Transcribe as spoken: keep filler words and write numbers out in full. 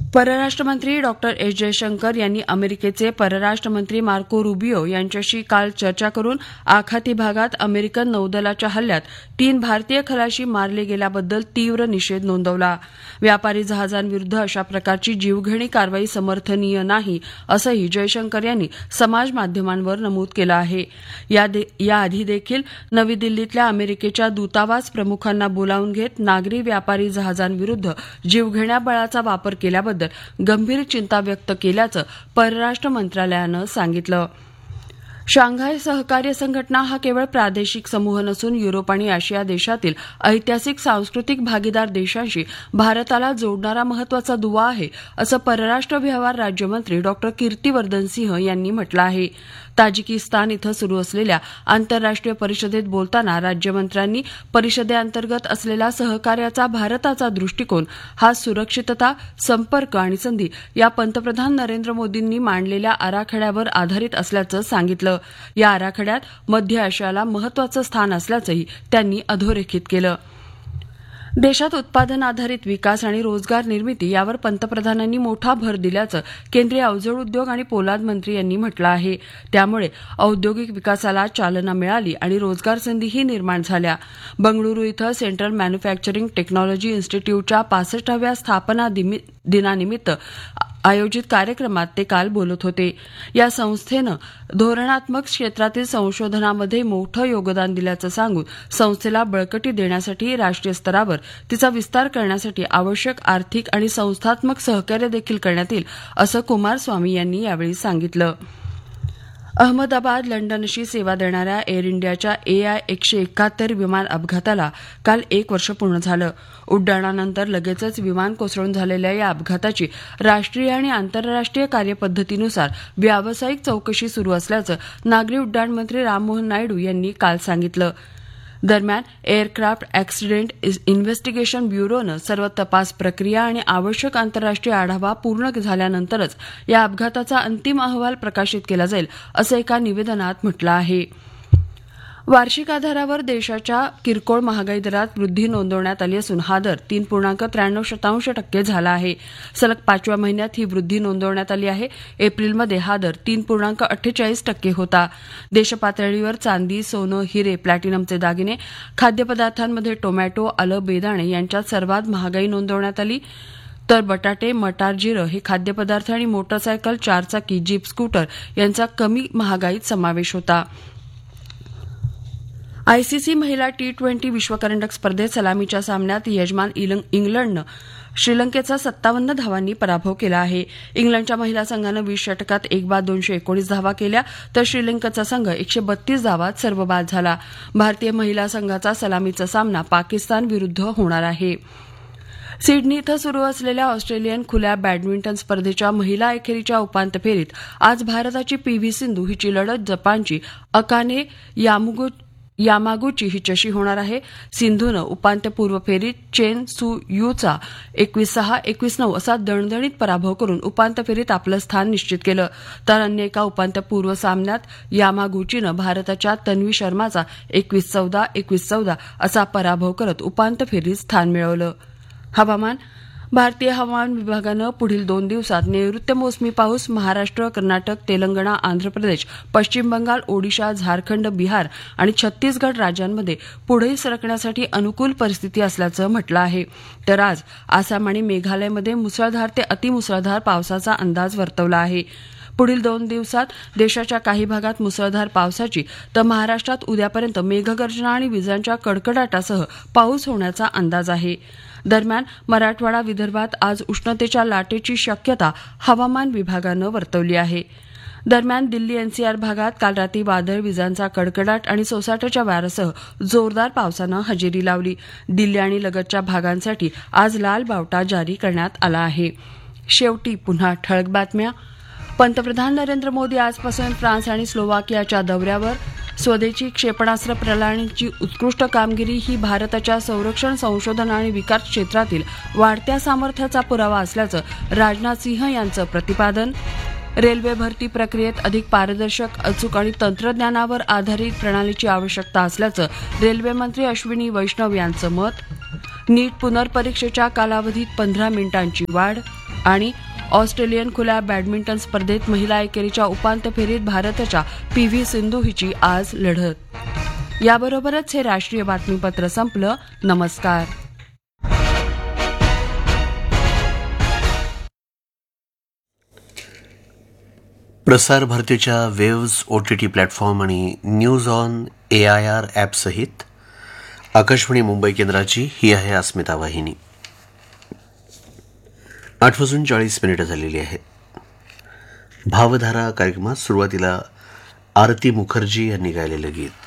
परराष्ट्र मंत्री doctor S Jaishankar यांनी अमेरिकेचे परराष्ट्र मंत्री मार्को रुबियो यांच्याशी काल चर्चा करून आखाती भागात अमेरिकन नौदलाच्या हल्ल्यात तीन भारतीय खलाशी मारले गेल्याबद्दल तीव्र निषेध नोंदवला. व्यापारी जहाजांविरुद्ध अशा प्रकारची जीवघेणी कारवाई समर्थनीय नाही असंही जयशंकर यांनी समाज माध्यमांवर नमूद केलं आहे. याआधी देखील नवी दिल्लीतल्या अमेरिकेच्या दूतावास प्रमुखांना बोलावून घेत नागरी व्यापारी जहाजांविरुद्ध जीवघेण्या बळाचा वापर केल्याबद्दल गंभीर चिंता व्यक्त केल्याचं परराष्ट्र मंत्रालयानं सांगितलं. शांघाय सहकार्य संघटना हा केवळ प्रादेशिक समूह नसून युरोप आणि आशिया देशातील ऐतिहासिक सांस्कृतिक भागीदार देशांशी भारताला जोडणारा महत्वाचा दुवा आहे असं परराष्ट्र व्यवहार राज्यमंत्री डॉक्टर कीर्तिवर्धन सिंह यांनी म्हटलं आहे. ताजिकिस्तान इथं सुरू असलेल्या आंतरराष्ट्रीय परिषदेत बोलताना राज्यमंत्र्यांनी परिषदेअंतर्गत असलेला सहकार्याचा भारताचा दृष्टिकोन हा सुरक्षितता, संपर्क आणि संधी या पंतप्रधान नरेंद्र मोदींनी मांडलेल्या आराखड्यावर आधारित असल्याचं सांगितलं. या आराखड्यात मध्य आशियाला महत्वाचं स्थान असल्याचंही त्यांनी अधोरेखित केलं. देशात उत्पादन आधारित विकास आणि रोजगार निर्मिती यावर पंतप्रधानांनी मोठा भर दिल्याचं केंद्रीय अवजड उद्योग आणि पोलाद मंत्री यांनी म्हटलं आहे. त्यामुळे औद्योगिक विकासाला चालना मिळाली आणि रोजगार संधीही निर्माण झाल्या. बंगळुरू इथं सेंट्रल मॅन्युफॅक्चरिंग टेक्नॉलॉजी इन्स्टिट्यूटच्या पासष्टाव्या स्थापना दिनानिमित्त आयोजित कार्यक्रमात ते काल बोलत होते. या संस्थेनं धोरणात्मक क्षेत्रातील संशोधनामध्ये मोठं योगदान दिल्याचं सांगून संस्थेला बळकटी देण्यासाठी राष्ट्रीय स्तरावर तिचा विस्तार करण्यासाठी आवश्यक आर्थिक आणि संस्थात्मक सहकार्य देखील करण्यात येईल असं कुमारस्वामी यांनी यावेळी सांगितलं. अहमदाबाद लंडनशी सेवा देणाऱ्या एअर इंडियाच्या ए आय एकशे एकाहत्तर विमान अपघाताला काल एक वर्ष पूर्ण झालं. उड्डाणानंतर लगेचच विमान कोसळून झालेल्या या अपघाताची राष्ट्रीय आणि आंतरराष्ट्रीय कार्यपद्धतीनुसार व्यावसायिक चौकशी सुरू असल्याचं नागरी उड्डाण मंत्री राममोहन नायडू यांनी काल सांगितलं. दरम्यान एअरक्राफ्ट अॅक्सिडेंट इन्व्हेस्टिगेशन ब्युरोनं सर्व तपास प्रक्रिया आणि आवश्यक आंतरराष्ट्रीय आढावा पूर्ण झाल्यानंतरच या अपघाताचा अंतिम अहवाल प्रकाशित केला जाईल असं एका निवेदनात म्हटलं आहे. वार्षिक आधारावर देशाच्या किरकोळ महागाई दरात वृद्धी नोंदवण्यात आली असून हा दर तीन पूर्णांक त्र्याण्णव शतांश टक्के झाला आहे. सलग पाचव्या महिन्यात ही वृद्धी नोंदवण्यात आली आहे. एप्रिलमध्ये हा दर तीन पूर्णांक अठ्ठेचाळीस टक्के होता. देशपातळीवर चांदी, सोनं, हिरे, प्लॅटिनमचे दागिने, खाद्यपदार्थांमध्ये टोमॅटो, आलं, बेदाणे यांच्यात सर्वात महागाई नोंदवण्यात आली. तर बटाटे, मटार, जिरं हे खाद्यपदार्थ आणि मोटरसायकल, चारचाकी, जीप, स्कूटर यांचा कमी महागाईत समावेश होता. आयसीसी महिला टी ट्वेंटी विश्वकरंडक स्पर्धेत सलामीच्या सामन्यात यजमान इंग्लंडनं श्रीलंकेचा सत्तावन्न धावांनी पराभव केला आहे. इंग्लंडच्या महिला संघानं वीस षटकात एक बाद दोनशे एकोणीस धावा केल्या तर श्रीलंकेचा संघ एकशे बत्तीस धावात सर्वबाद झाला. भारतीय महिला संघाचा सलामीचा सामना पाकिस्तान विरुद्ध होणार आहे. सिडनी इथं सुरू असलेल्या ऑस्ट्रेलियन खुल्या बॅडमिंटन स्पर्धेच्या महिला एकेरीच्या उपांत्य फेरीत आज भारताची पी व्ही सिंधू हिची लढत जपानची अकाने यामुगु यामागुची हिच्याशी होणार आहे. सिंधूनं उपांत्यपूर्व फेरीत चेन सू यूचा एकवीस सहा एकवीस नऊ असा दणदणीत पराभव करून उपांत्य फेरीत आपलं स्थान निश्चित केलं. तर अन्य एका उपांत्यपूर्व सामन्यात यामागुचीनं भारताच्या तन्वी शर्माचा एकवीस चौदा एकवीस चौदा असा पराभव करत उपांत्य फेरीत स्थान मिळवलं. हवामान. भारतीय हवामान विभागानं पुढील दोन दिवसात नैऋत्य मोसमी पाऊस महाराष्ट्र, कर्नाटक, तेलंगणा, आंध्र प्रदेश, पश्चिम बंगाल, ओडिशा, झारखंड, बिहार आणि छत्तीसगड राज्यांमध्ये पुढे सरकण्यासाठी अनुकूल परिस्थिती असल्याचं म्हटलं आहे. तर आज आसाम आणि मेघालयमध्ये मुसळधार ते अतिमुसळधार पावसाचा अंदाज वर्तवला आहे. पुढील दोन दिवसात देशाच्या काही भागात मुसळधार पावसाची तर महाराष्ट्रात उद्यापर्यंत मेघगर्जना आणि विजांच्या कडकडाटासह पाऊस होण्याचा अंदाज आहे. दरम्यान मराठवाडा, विदर्भात आज उष्णतेच्या लाटेची शक्यता हवामान विभागानं वर्तवली आहे. दरम्यान दिल्ली एनसीआर भागात काल रात्री वादळ, विजांचा कडकडाट आणि सोसाट्याच्या वाऱ्यासह जोरदार पावसानं हजेरी लावली. दिल्ली आणि लगतच्या भागांसाठी आज लाल बावटा जारी करण्यात आला आहे. शेवटी पुन्हा ठळक बातम्या. पंतप्रधान नरेंद्र मोदी आजपासून फ्रान्स आणि स्लोवाकियाच्या दौऱ्यावर. स्वदेशी क्षेपणास्त्र प्रणालीची उत्कृष्ट कामगिरी ही भारताच्या संरक्षण, संशोधन आणि विकास क्षेत्रातील वाढत्या सामर्थ्याचा पुरावा असल्याचं राजनाथ सिंह यांचं प्रतिपादन. रेल्वे भरती प्रक्रियेत अधिक पारदर्शक, अचूक आणि तंत्रज्ञानावर आधारित प्रणालीची आवश्यकता असल्याचं रेल्वे मंत्री अश्विनी वैष्णव यांचं मत. नीट पुनर्परीक्षेच्या कालावधीत पंधरा मिनिटांची वाढ आणि ऑस्ट्रेलियन खुल्या बॅडमिंटन स्पर्धेत महिला एकेरीच्या उपांत्य फेरीत भारताच्या पी व्ही सिंधू हिची आज लढत. याबरोबरच हे राष्ट्रीय बातमीपत्र संपलं. नमस्कार. प्रसार भारतीच्या waves O T T platform आणि news on A I R ॲपसहित Akashvani Mumbai केंद्राची ही आहे अस्मिता वाहिनी. आठ वाजून चाळीस मिनिटं झालेली आहेत. भावधारा कार्यक्रमात सुरुवातीला आरती मुखर्जी यांनी गायलेलं गीत.